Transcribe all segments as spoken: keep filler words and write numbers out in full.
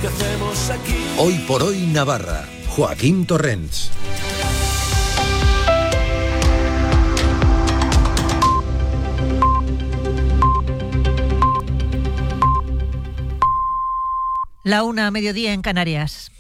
¿qué hacemos aquí? Hoy por hoy Navarra, Joaquín Torrents. La una a mediodía en Canarias.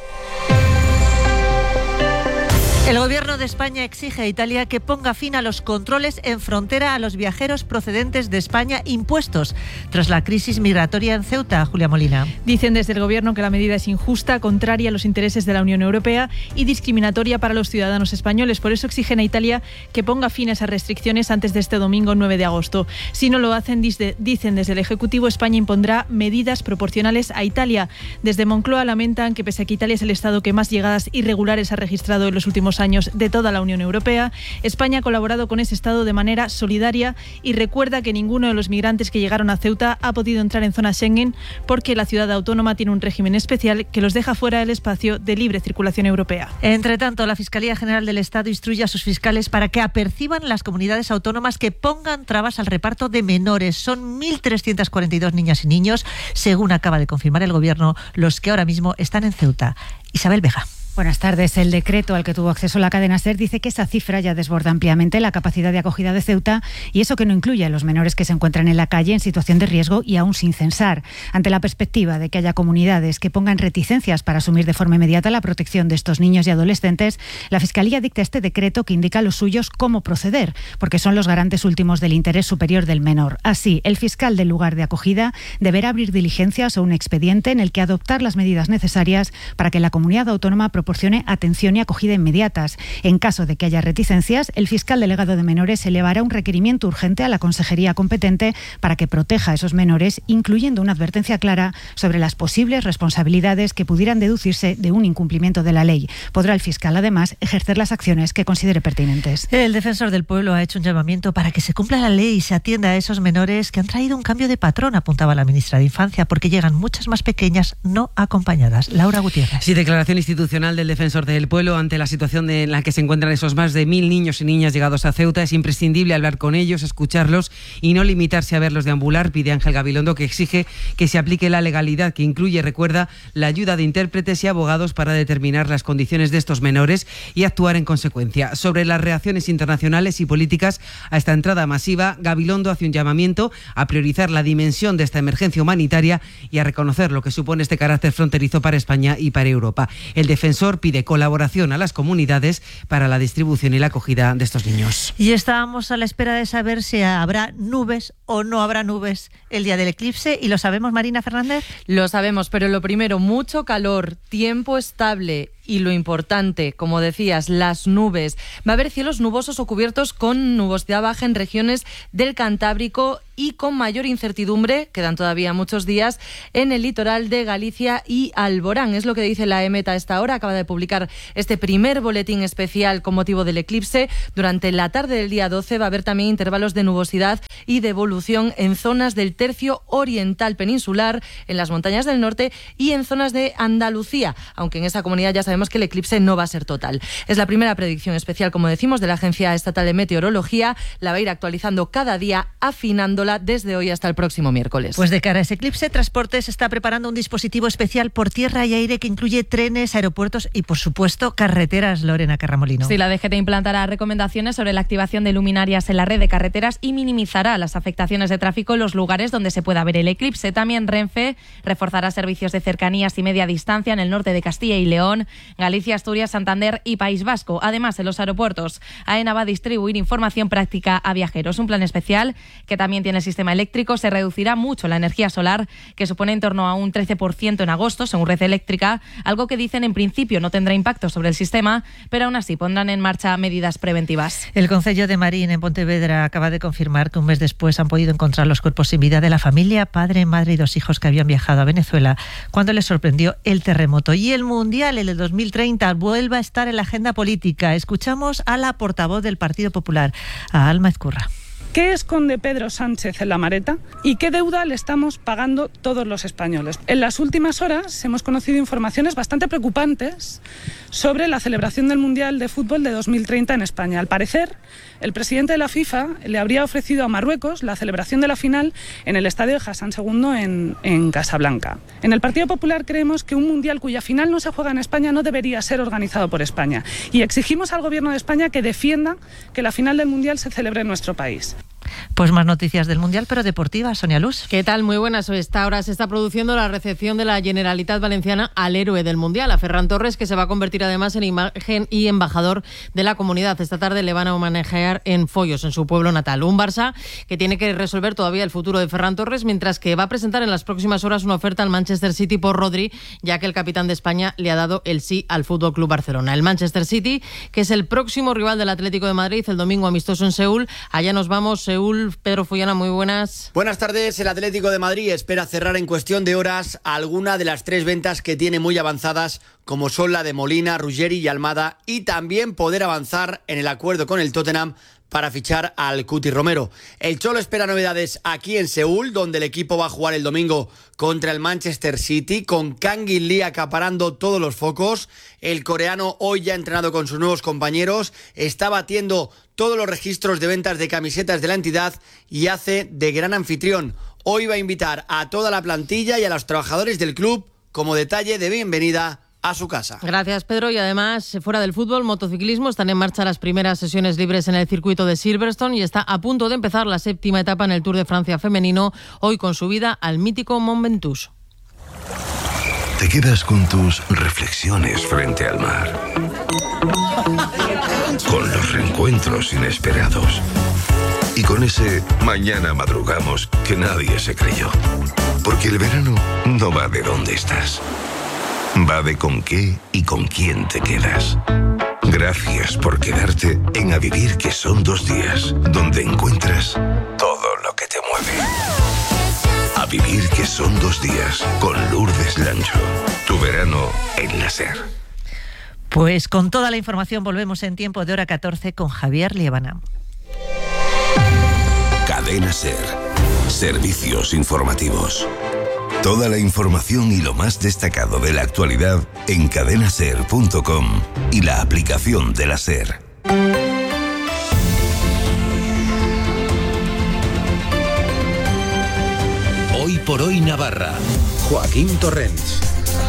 El Gobierno de España exige a Italia que ponga fin a los controles en frontera a los viajeros procedentes de España impuestos tras la crisis migratoria en Ceuta. Julia Molina. Dicen desde el Gobierno que la medida es injusta, contraria a los intereses de la Unión Europea y discriminatoria para los ciudadanos españoles. Por eso exigen a Italia que ponga fin a esas restricciones antes de este domingo nueve de agosto. Si no lo hacen, dicen desde el Ejecutivo, España impondrá medidas proporcionales a Italia. Desde Moncloa lamentan que pese a que Italia es el Estado que más llegadas irregulares ha registrado en los últimos años de toda la Unión Europea, España ha colaborado con ese Estado de manera solidaria y recuerda que ninguno de los migrantes que llegaron a Ceuta ha podido entrar en zona Schengen porque la ciudad autónoma tiene un régimen especial que los deja fuera del espacio de libre circulación europea. Entre tanto, la Fiscalía General del Estado instruye a sus fiscales para que aperciban las comunidades autónomas que pongan trabas al reparto de menores. Son mil trescientas cuarenta y dos niñas y niños, según acaba de confirmar el Gobierno, los que ahora mismo están en Ceuta. Isabel Vega. Buenas tardes. El decreto al que tuvo acceso la cadena SER dice que esa cifra ya desborda ampliamente la capacidad de acogida de Ceuta y eso que no incluye a los menores que se encuentran en la calle en situación de riesgo y aún sin censar. Ante la perspectiva de que haya comunidades que pongan reticencias para asumir de forma inmediata la protección de estos niños y adolescentes, la Fiscalía dicta este decreto que indica a los suyos cómo proceder, porque son los garantes últimos del interés superior del menor. Así, el fiscal del lugar de acogida deberá abrir diligencias o un expediente en el que adoptar las medidas necesarias para que la comunidad autónoma proporcione atención y acogida inmediatas. En caso de que haya reticencias, el fiscal delegado de menores elevará un requerimiento urgente a la consejería competente para que proteja a esos menores, incluyendo una advertencia clara sobre las posibles responsabilidades que pudieran deducirse de un incumplimiento de la ley. Podrá el fiscal, además, ejercer las acciones que considere pertinentes. El defensor del pueblo ha hecho un llamamiento para que se cumpla la ley y se atienda a esos menores que han traído un cambio de patrón, apuntaba la ministra de Infancia, porque llegan muchas más pequeñas no acompañadas. Laura Gutiérrez. Sí, declaración institucional del defensor del pueblo ante la situación de, en la que se encuentran esos más de mil niños y niñas llegados a Ceuta. Es imprescindible hablar con ellos, escucharlos y no limitarse a verlos deambular, pide Ángel Gabilondo, que exige que se aplique la legalidad, que incluye, recuerda, la ayuda de intérpretes y abogados para determinar las condiciones de estos menores y actuar en consecuencia. Sobre las reacciones internacionales y políticas a esta entrada masiva, Gabilondo hace un llamamiento a priorizar la dimensión de esta emergencia humanitaria y a reconocer lo que supone este carácter fronterizo para España y para Europa. El defensor pide colaboración a las comunidades para la distribución y la acogida de estos niños. Y estábamos a la espera de saber si habrá nubes o no habrá nubes el día del eclipse, y lo sabemos, Marina Fernández. Lo sabemos, pero lo primero, mucho calor, tiempo estable y lo importante, como decías, las nubes. Va a haber cielos nubosos o cubiertos con nubosidad baja en regiones del Cantábrico y con mayor incertidumbre, quedan todavía muchos días, en el litoral de Galicia y Alborán. Es lo que dice la EMET a esta hora. Acaba de publicar este primer boletín especial con motivo del eclipse. Durante la tarde del día doce va a haber también intervalos de nubosidad y de evolución en zonas del tercio oriental peninsular, en las montañas del norte y en zonas de Andalucía, aunque en esa comunidad ya sabemos que el eclipse no va a ser total. Es la primera predicción especial, como decimos, de la Agencia Estatal de Meteorología. La va a ir actualizando cada día, afinándola desde hoy hasta el próximo miércoles. Pues de cara a ese eclipse, Transportes está preparando un dispositivo especial por tierra y aire que incluye trenes, aeropuertos y, por supuesto, carreteras. Lorena Carramolino. Sí, la D G T implantará recomendaciones sobre la activación de luminarias en la red de carreteras y minimizará las afectaciones de tráfico en los lugares donde se pueda ver el eclipse. También Renfe reforzará servicios de cercanías y media distancia en el norte de Castilla y León, Galicia, Asturias, Santander y País Vasco. Además, en los aeropuertos, AENA va a distribuir información práctica a viajeros. Un plan especial que también tiene el sistema eléctrico. Se reducirá mucho la energía solar, que supone en torno a un trece por ciento en agosto, según Red Eléctrica, algo que dicen en principio no tendrá impacto sobre el sistema, pero aún así pondrán en marcha medidas preventivas. El Concello de Marín, en Pontevedra, acaba de confirmar que un mes después han podido encontrar los cuerpos sin vida de la familia, padre, madre y dos hijos que habían viajado a Venezuela cuando les sorprendió el terremoto. Y el Mundial, el de dos mil treinta, vuelve a estar en la agenda política. Escuchamos a la portavoz del Partido Popular, a Alma Ezcurra. ¿Qué esconde Pedro Sánchez en la maleta y qué deuda le estamos pagando todos los españoles? En las últimas horas hemos conocido informaciones bastante preocupantes sobre la celebración del Mundial de Fútbol de dos mil treinta en España. Al parecer, el presidente de la FIFA le habría ofrecido a Marruecos la celebración de la final en el estadio de Hassan segundo en, en Casablanca. En el Partido Popular creemos que un Mundial cuya final no se juega en España no debería ser organizado por España y exigimos al Gobierno de España que defienda que la final del Mundial se celebre en nuestro país. Pues más noticias del Mundial, pero deportivas. Sonia Luz. ¿Qué tal? Muy buenas. A esta hora se está produciendo la recepción de la Generalitat Valenciana al héroe del Mundial, a Ferran Torres, que se va a convertir además en imagen y embajador de la comunidad. Esta tarde le van a homenajear en Follos, en su pueblo natal. Un Barça que tiene que resolver todavía el futuro de Ferran Torres, mientras que va a presentar en las próximas horas una oferta al Manchester City por Rodri, ya que el capitán de España le ha dado el sí al F C Barcelona. El Manchester City, que es el próximo rival del Atlético de Madrid, el domingo amistoso en Seúl. Allá nos vamos, Seúl. Pedro Follana, muy buenas. Buenas tardes. El Atlético de Madrid espera cerrar en cuestión de horas alguna de las tres ventas que tiene muy avanzadas, como son la de Molina, Ruggeri y Almada, y también poder avanzar en el acuerdo con el Tottenham para fichar al Cuti Romero. El Cholo espera novedades aquí en Seúl, donde el equipo va a jugar el domingo contra el Manchester City, con Kangin Lee acaparando todos los focos. El coreano, hoy ya entrenado con sus nuevos compañeros, está batiendo todos los registros de ventas de camisetas de la entidad y hace de gran anfitrión. Hoy va a invitar a toda la plantilla y a los trabajadores del club como detalle de bienvenida a su casa. Gracias, Pedro. Y además, fuera del fútbol, motociclismo, están en marcha las primeras sesiones libres en el circuito de Silverstone y está a punto de empezar la séptima etapa en el Tour de Francia femenino, hoy con subida al mítico Mont Ventoux. Te quedas con tus reflexiones frente al mar, con los reencuentros inesperados y con ese mañana madrugamos que nadie se creyó. Porque el verano no va de dónde estás, va de con qué y con quién te quedas. Gracias por quedarte en A Vivir, que son dos días, donde encuentras todo lo que te mueve. A Vivir, que son dos días, con Lourdes Lancho. Tu verano en la SER. Pues con toda la información volvemos en tiempo de hora catorce con Javier Liébana. Cadena SER. Servicios informativos. Toda la información y lo más destacado de la actualidad en cadena ser punto com y la aplicación de la SER. Hoy por hoy Navarra. Joaquín Torrents.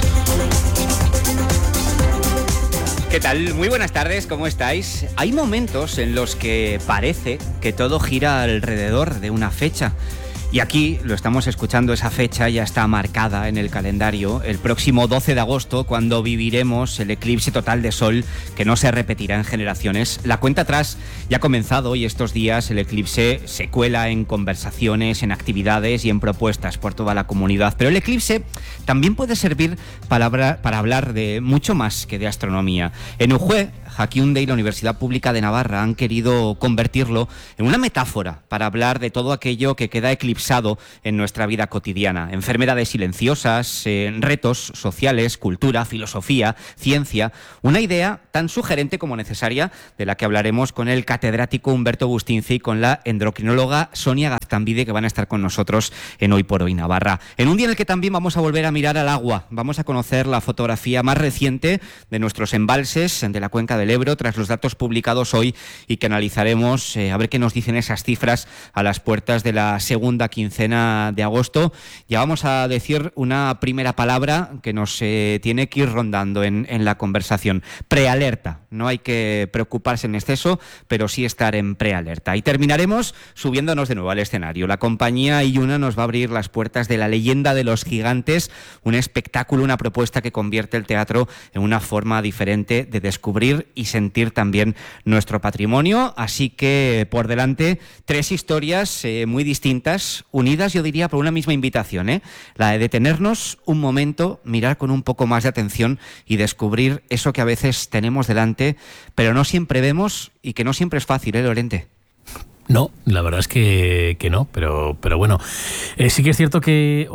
¿Qué tal? Muy buenas tardes, ¿cómo estáis? Hay momentos en los que parece que todo gira alrededor de una fecha. Y aquí lo estamos escuchando, esa fecha ya está marcada en el calendario, el próximo doce de agosto, cuando viviremos el eclipse total de sol que no se repetirá en generaciones. La cuenta atrás ya ha comenzado y estos días el eclipse se cuela en conversaciones, en actividades y en propuestas por toda la comunidad. Pero el eclipse también puede servir para, para hablar de mucho más que de astronomía. En Ujue, Jaquiunde y la Universidad Pública de Navarra han querido convertirlo en una metáfora para hablar de todo aquello que queda eclipsado en nuestra vida cotidiana. Enfermedades silenciosas, eh, retos sociales, cultura, filosofía, ciencia. Una idea tan sugerente como necesaria, de la que hablaremos con el catedrático Humberto Bustinci y con la endocrinóloga Sonia Gaztambide, que van a estar con nosotros en Hoy por Hoy Navarra. En un día en el que también vamos a volver a mirar al agua. Vamos a conocer la fotografía más reciente de nuestros embalses de la cuenca del Ebro, tras los datos publicados hoy, y que analizaremos eh, a ver qué nos dicen esas cifras a las puertas de la segunda quincena de agosto. Ya vamos a decir una primera palabra que nos eh, tiene que ir rondando en, en la conversación. Prealerta. No hay que preocuparse en exceso, pero sí estar en prealerta. Y terminaremos subiéndonos de nuevo al escenario. La compañía Iyuna nos va a abrir las puertas de La Leyenda de los Gigantes, un espectáculo, una propuesta que convierte el teatro en una forma diferente de descubrir y sentir también nuestro patrimonio. Así que por delante, tres historias eh, muy distintas, unidas, yo diría, por una misma invitación, ¿eh? La de detenernos un momento, mirar con un poco más de atención y descubrir eso que a veces tenemos delante, pero no siempre vemos y que no siempre es fácil, ¿eh, Lorente? No, la verdad es que, que no, pero, pero bueno, eh, sí que es cierto que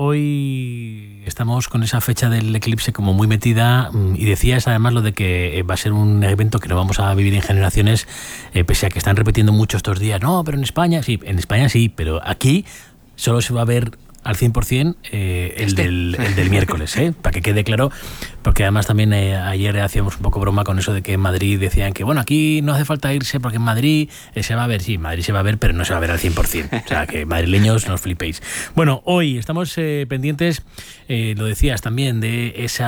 hoy estamos con esa fecha del eclipse como muy metida, y decías además lo de que va a ser un evento que no vamos a vivir en generaciones, eh, pese a que están repitiendo mucho estos días. No, pero en España sí, en España sí, pero aquí solo se va a ver al cien por ciento eh, el, este. del, el del miércoles, ¿eh? Para que quede claro, porque además también eh, ayer hacíamos un poco broma con eso de que en Madrid decían que bueno, aquí no hace falta irse porque en Madrid eh, se va a ver, sí, Madrid se va a ver, pero no se va a ver al cien por ciento, o sea que madrileños no os flipéis. Bueno, hoy estamos eh, pendientes, eh, lo decías también, de ese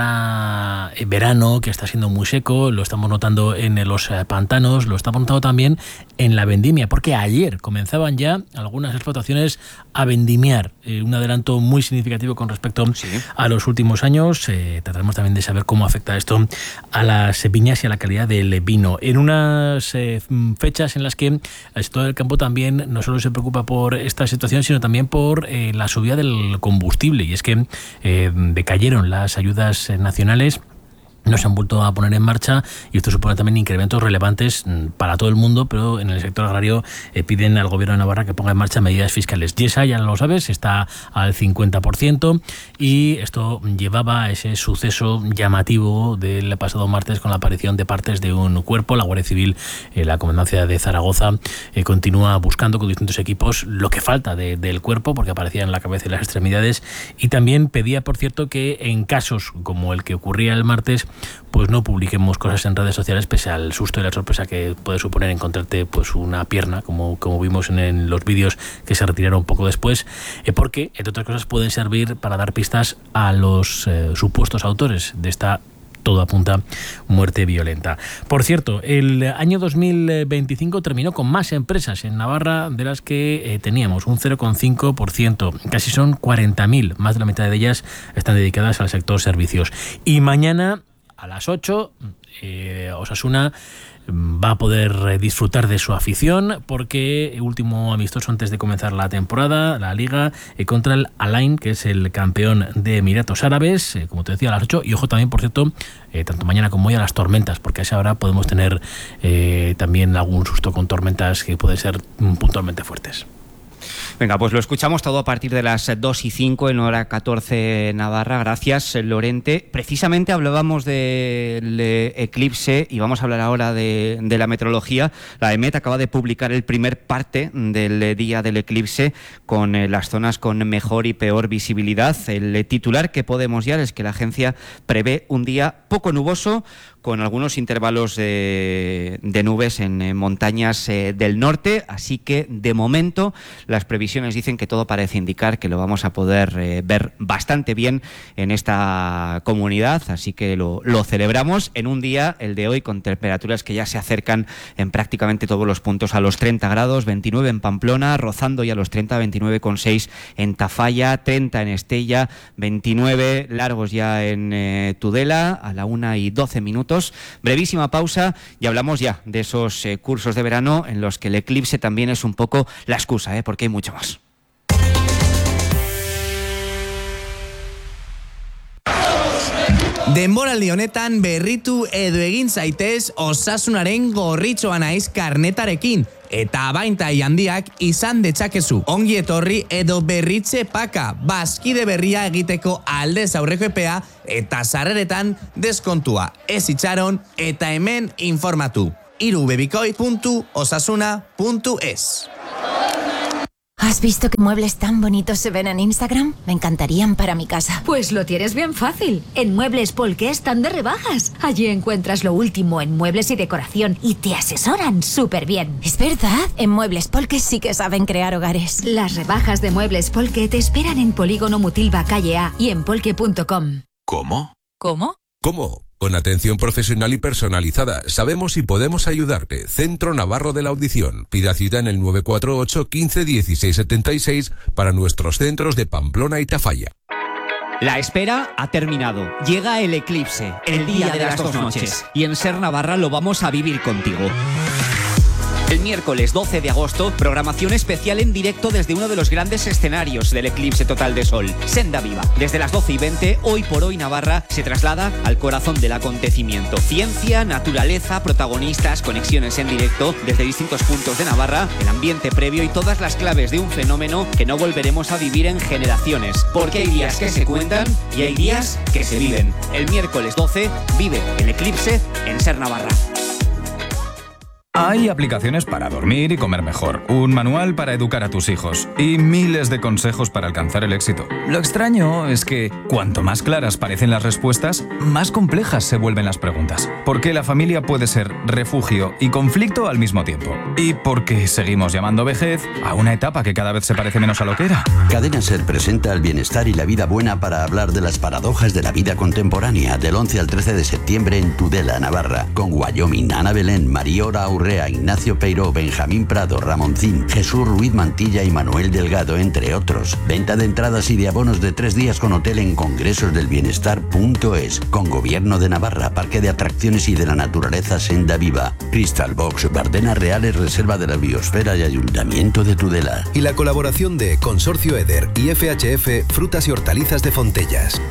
eh, verano que está siendo muy seco, lo estamos notando en los eh, pantanos, lo estamos notando también en la vendimia, porque ayer comenzaban ya algunas explotaciones a vendimiar, eh, una adelanto muy significativo con respecto sí. a los últimos años. Eh, trataremos también de saber cómo afecta esto a las viñas y a la calidad del vino. En unas eh, fechas en las que el sector del campo también no solo se preocupa por esta situación, sino también por eh, la subida del combustible. Y es que eh, decayeron las ayudas nacionales, no se han vuelto a poner en marcha, y esto supone también incrementos relevantes para todo el mundo, pero en el sector agrario eh, piden al gobierno de Navarra que ponga en marcha medidas fiscales. Yesa, ya lo sabes, está al cincuenta por ciento, y esto llevaba a ese suceso llamativo del pasado martes con la aparición de partes de un cuerpo. La Guardia Civil, eh, la Comandancia de Zaragoza, eh, continúa buscando con distintos equipos lo que falta de, del cuerpo, porque aparecía en la cabeza y las extremidades, y también pedía, por cierto, que en casos como el que ocurría el martes, pues no publiquemos cosas en redes sociales, pese al susto y la sorpresa que puede suponer encontrarte pues una pierna, como, como vimos en, en los vídeos que se retiraron un poco después, eh, porque, entre otras cosas, pueden servir para dar pistas a los eh, supuestos autores de esta, todo apunta, muerte violenta. Por cierto, el año dos mil veinticinco terminó con más empresas en Navarra de las que eh, teníamos, un cero coma cinco por ciento. Casi son cuarenta mil, más de la mitad de ellas están dedicadas al sector servicios. Y mañana, a las ocho, eh, Osasuna va a poder disfrutar de su afición, porque el último amistoso antes de comenzar la temporada, la Liga, eh, contra el Al-Ain, que es el campeón de Emiratos Árabes, eh, como te decía, a las ocho. Y ojo también, por cierto, eh, tanto mañana como hoy, a las tormentas, porque a esa hora podemos tener eh, también algún susto con tormentas que pueden ser puntualmente fuertes. Venga, pues lo escuchamos todo a partir de las dos y cinco en hora catorce Navarra. Gracias, Lorente. Precisamente hablábamos del eclipse y vamos a hablar ahora de, de la meteorología. La EMET acaba de publicar el primer parte del día del eclipse con eh, las zonas con mejor y peor visibilidad. El titular que podemos ya es que la agencia prevé un día poco nuboso, con algunos intervalos de, de nubes en, en montañas eh, del norte, así que de momento las previsiones dicen que todo parece indicar que lo vamos a poder eh, ver bastante bien en esta comunidad, así que lo, lo celebramos en un día, el de hoy, con temperaturas que ya se acercan en prácticamente todos los puntos a los treinta grados, veintinueve en Pamplona, rozando ya los treinta, veintinueve coma seis en Tafalla, treinta en Estella, veintinueve largos ya en eh, Tudela, a la una y doce minutos. Brevísima pausa y hablamos ya de esos eh, cursos de verano en los que el eclipse también es un poco la excusa, ¿eh? Porque hay mucho más. Denboraldi honetan berritu edo egin zaitez Osasunaren gorritxoa naiz karnetarekin. Eta abaintai handiak izan detzakezu. Ongi etorri edo berritze paka, bazkide berria egiteko aldez aurreko epea eta sarreretan deskontua. Ez itxaron eta hemen informatu. irubebikoi puntu osasuna puntu es. ¿Has visto qué muebles tan bonitos se ven en Instagram? Me encantarían para mi casa. Pues lo tienes bien fácil. En Muebles Polke están de rebajas. Allí encuentras lo último en muebles y decoración y te asesoran súper bien. Es verdad, en Muebles Polke sí que saben crear hogares. Las rebajas de Muebles Polke te esperan en Polígono Mutilva Calle A y en polke punto com. ¿Cómo? ¿Cómo? ¿Cómo? Con atención profesional y personalizada, sabemos y podemos ayudarte. Centro Navarro de la Audición. Pida cita en el nueve cuatro ocho, quince, dieciséis setenta y seis para nuestros centros de Pamplona y Tafalla. La espera ha terminado. Llega el eclipse, el día de las dos noches. Y en Ser Navarra lo vamos a vivir contigo. El miércoles doce de agosto, programación especial en directo desde uno de los grandes escenarios del eclipse total de sol, Senda Viva. Desde las doce y veinte, Hoy por Hoy Navarra se traslada al corazón del acontecimiento. Ciencia, naturaleza, protagonistas, conexiones en directo desde distintos puntos de Navarra, el ambiente previo y todas las claves de un fenómeno que no volveremos a vivir en generaciones. Porque hay días que se cuentan y hay días que se viven. El miércoles doce, vive el eclipse en Ser Navarra. Hay aplicaciones para dormir y comer mejor, un manual para educar a tus hijos y miles de consejos para alcanzar el éxito. Lo extraño es que cuanto más claras parecen las respuestas, más complejas se vuelven las preguntas. Porque la familia puede ser refugio y conflicto al mismo tiempo. Y porque seguimos llamando vejez a una etapa que cada vez se parece menos a lo que era. Cadena Ser presenta el bienestar y la vida buena para hablar de las paradojas de la vida contemporánea del once al trece de septiembre en Tudela, Navarra, con Wyoming, Ana Belén, Mariora Aurrea, Ignacio Peiró, Benjamín Prado, Ramoncín, Jesús Ruiz Mantilla y Manuel Delgado, entre otros. Venta de entradas y de abonos de tres días con hotel en congresosdelbienestar punto es, con Gobierno de Navarra, Parque de Atracciones y de la Naturaleza Senda Viva, Crystal Box, Bardenas Reales, Reserva de la Biosfera y Ayuntamiento de Tudela. Y la colaboración de Consorcio Eder y F H F Frutas y Hortalizas de Fontellas.